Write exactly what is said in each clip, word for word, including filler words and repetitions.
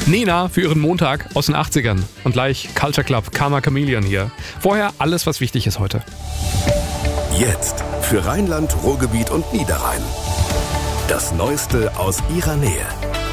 Nena für ihren Montag aus den achtzigern. Und gleich Culture Club, Karma Chameleon hier. Vorher alles, was wichtig ist heute. Jetzt für Rheinland, Ruhrgebiet und Niederrhein. Das Neueste aus ihrer Nähe.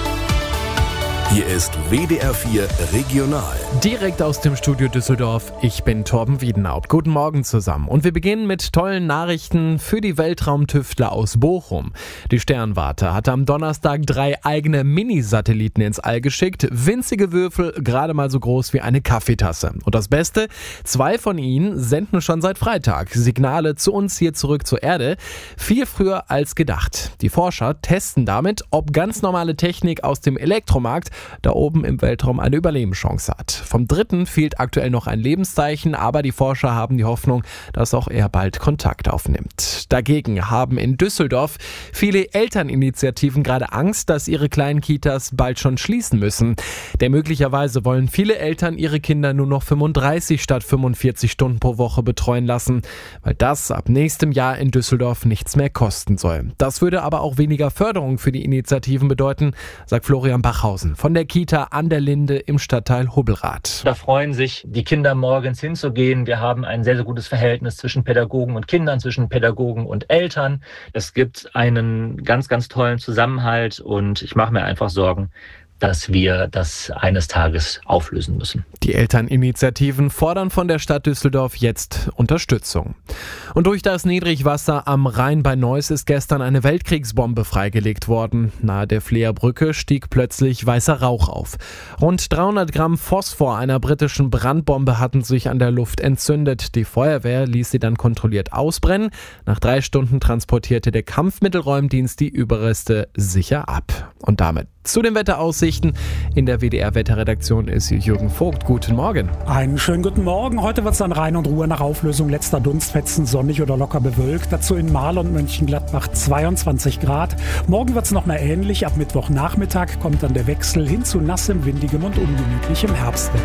Hier ist W D R vier Regional. Direkt aus dem Studio Düsseldorf, ich bin Torben Wiedenaupt. Guten Morgen zusammen. Und wir beginnen mit tollen Nachrichten für die Weltraumtüftler aus Bochum. Die Sternwarte hatte am Donnerstag drei eigene Mini-Satelliten ins All geschickt. Winzige Würfel, gerade mal so groß wie eine Kaffeetasse. Und das Beste, zwei von ihnen senden schon seit Freitag Signale zu uns hier zurück zur Erde. Viel früher als gedacht. Die Forscher testen damit, ob ganz normale Technik aus dem Elektromarkt da oben im Weltraum eine Überlebenschance hat. Vom dritten fehlt aktuell noch ein Lebenszeichen, aber die Forscher haben die Hoffnung, dass auch er bald Kontakt aufnimmt. Dagegen haben in Düsseldorf viele Elterninitiativen gerade Angst, dass ihre kleinen Kitas bald schon schließen müssen. Denn möglicherweise wollen viele Eltern ihre Kinder nur noch fünfunddreißig statt fünfundvierzig Stunden pro Woche betreuen lassen, weil das ab nächstem Jahr in Düsseldorf nichts mehr kosten soll. Das würde aber auch weniger Förderung für die Initiativen bedeuten, sagt Florian Bachhausen von der Kita an der Linde im Stadtteil Hubbelrath. Da freuen sich die Kinder morgens hinzugehen. Wir haben ein sehr, sehr gutes Verhältnis zwischen Pädagogen und Kindern, zwischen Pädagogen und Eltern. Es gibt einen ganz, ganz tollen Zusammenhalt und ich mache mir einfach Sorgen, dass wir das eines Tages auflösen müssen. Die Elterninitiativen fordern von der Stadt Düsseldorf jetzt Unterstützung. Und durch das Niedrigwasser am Rhein bei Neuss ist gestern eine Weltkriegsbombe freigelegt worden. Nahe der Fleerbrücke stieg plötzlich weißer Rauch auf. Rund dreihundert Gramm Phosphor einer britischen Brandbombe hatten sich an der Luft entzündet. Die Feuerwehr ließ sie dann kontrolliert ausbrennen. Nach drei Stunden transportierte der Kampfmittelräumdienst die Überreste sicher ab. Und damit zu den Wetteraussichten. In der W D R-Wetterredaktion ist Jürgen Vogt. Guten Morgen. Einen schönen guten Morgen. Heute wird es an Rhein und Ruhr nach Auflösung letzter Dunstfetzen sonnig oder locker bewölkt. Dazu in Marl und Mönchengladbach zweiundzwanzig Grad. Morgen wird es noch mal ähnlich. Ab Mittwochnachmittag kommt dann der Wechsel hin zu nassem, windigem und ungemütlichem Herbstwetter.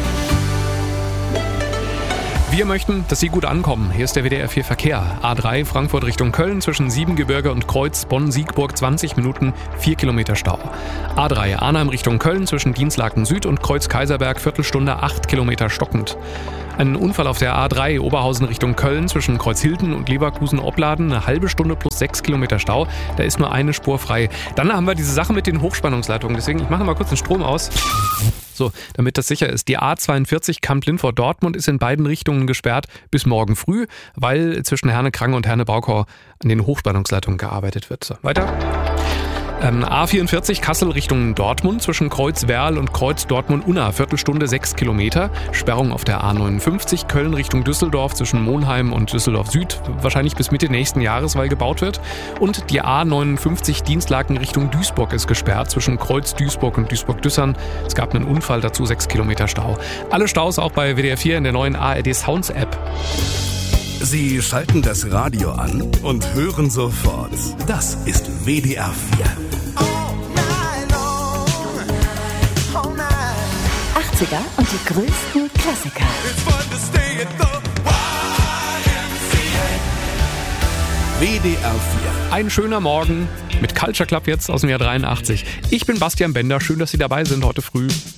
Wir möchten, dass Sie gut ankommen. Hier ist der W D R vier Verkehr. A drei Frankfurt Richtung Köln zwischen Siebengebirge und Kreuz Bonn-Siegburg zwanzig Minuten, vier Kilometer Stau. A drei Arnhem Richtung Köln zwischen Dienstlaken Süd und Kreuz Kaiserberg Viertelstunde, acht Kilometer stockend. Ein Unfall auf der A drei Oberhausen Richtung Köln zwischen Kreuzhilden und Leverkusen-Opladen, eine halbe Stunde plus sechs Kilometer Stau. Da ist nur eine Spur frei. Dann haben wir diese Sache mit den Hochspannungsleitungen. Deswegen, ich mache mal kurz den Strom aus. So, damit das sicher ist. Die A zweiundvierzig Kamp-Lindfort-Dortmund ist in beiden Richtungen gesperrt bis morgen früh, weil zwischen Herne-Krangel und Herne-Baukau an den Hochspannungsleitungen gearbeitet wird. So, weiter. Ähm, A vierundvierzig Kassel Richtung Dortmund zwischen Kreuz Werl und Kreuz Dortmund-Unna, Viertelstunde, sechs Kilometer. Sperrung auf der A neunundfünfzig Köln Richtung Düsseldorf zwischen Monheim und Düsseldorf Süd, wahrscheinlich bis Mitte nächsten Jahres, weil gebaut wird. Und die A neunundfünfzig Dienstlaken Richtung Duisburg ist gesperrt zwischen Kreuz Duisburg und Duisburg-Düssern. Es gab einen Unfall, dazu sechs Kilometer Stau. Alle Staus auch bei W D R vier in der neuen A R D Sounds App. Sie schalten das Radio an und hören sofort. Das ist W D R vier. achtziger und die größten Klassiker. W D R vier. Ein schöner Morgen mit Culture Club jetzt aus dem Jahr dreiundachtzig. Ich bin Bastian Bender, schön, dass Sie dabei sind heute früh.